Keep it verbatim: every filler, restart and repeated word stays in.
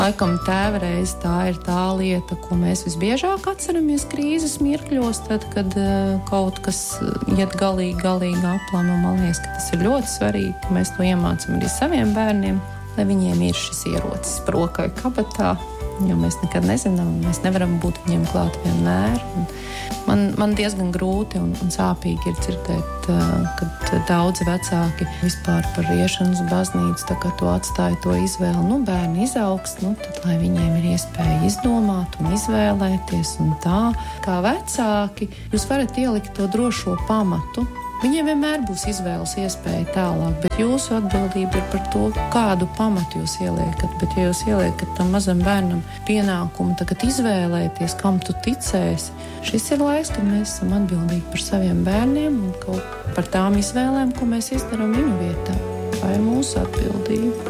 Laikam tēvreiz tā ir tā lieta, ko mēs visbiežāk atceramies krīzes mirkļos, tad, kad uh, kaut kas iet galīgi, galīgi aplama. Man liekas, ka tas ir ļoti svarīgi, ka mēs to iemācam arī saviem bērniem, lai viņiem ir šis ierocis rokai kabatā, jo mēs nekad nezinām, mēs nevaram būt viņiem klāt vienmēr. Un man, man diezgan grūti un, un sāpīgi ir dzirdēt, kad daudzi vecāki vispār par iešanu uz baznīcu, tā kā to atstāja to izvēli. Nu, bērni izaugs, nu, tad, lai viņiem ir iespēja izdomāt un izvēlēties un tā. Kā vecāki, jūs varat ielikt to drošo pamatu. Viņiem vienmēr būs izvēles iespēja tālāk, bet jūsu atbildība ir par to, kādu pamatu jūs ieliekat. Bet ja jūs ieliekat tam mazam bērnam pienākumu tagad izvēlēties, kam tu ticēsi, šis ir laiks, kad mēs esam atbildīgi par saviem bērniem un kaut par tām izvēlēm, ko mēs izdarām viņu vietā. Tā ir mūsu atbildība.